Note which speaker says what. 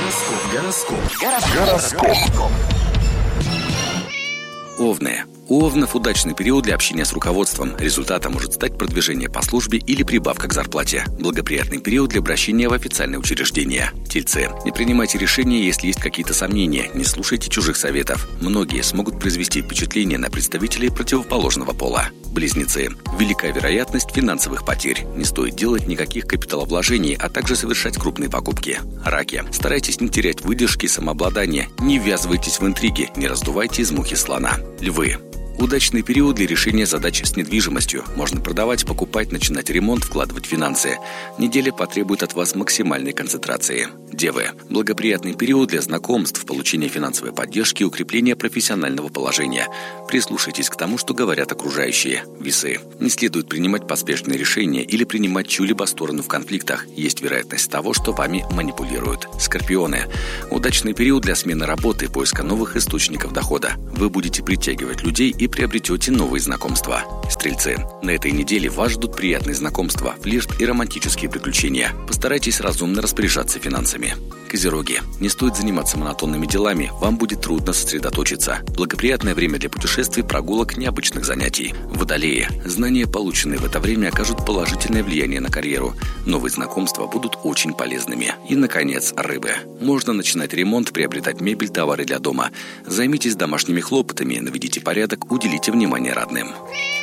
Speaker 1: Гороскоп. Овны. У овнов удачный период для общения с руководством. Результатом может стать продвижение по службе или прибавка к зарплате. Благоприятный период для обращения в официальные учреждения. Тельцы. Не принимайте решения, если есть какие-то сомнения. Не слушайте чужих советов. Многие смогут произвести впечатление на представителей противоположного пола. Близнецы. Велика вероятность финансовых потерь. Не стоит делать никаких капиталовложений, а также совершать крупные покупки. Раки. Старайтесь не терять выдержки и самообладание. Не ввязывайтесь в интриги, не раздувайте из мухи слона. Львы. Удачный период для решения задач с недвижимостью. Можно продавать, покупать, начинать ремонт, вкладывать финансы. Неделя потребует от вас максимальной концентрации. Девы. Благоприятный период для знакомств, получения финансовой поддержки и укрепления профессионального положения. Прислушайтесь к тому, что говорят окружающие. Весы. Не следует принимать поспешные решения или принимать чью-либо сторону в конфликтах. Есть вероятность того, что вами манипулируют. Скорпионы. Удачный период для смены работы и поиска новых источников дохода. Вы будете притягивать людей и приобретете новые знакомства. Стрельцы. На этой неделе вас ждут приятные знакомства, флирт и романтические приключения. Постарайтесь разумно распоряжаться финансами. Козероги. Не стоит заниматься монотонными делами, вам будет трудно сосредоточиться. Благоприятное время для путешествий, прогулок, необычных занятий. Водолеи. Знания, полученные в это время, окажут положительное влияние на карьеру. Новые знакомства будут очень полезными. И, наконец, рыбы. Можно начинать ремонт, приобретать мебель, товары для дома. Займитесь домашними хлопотами, наведите порядок, уделите внимание родным.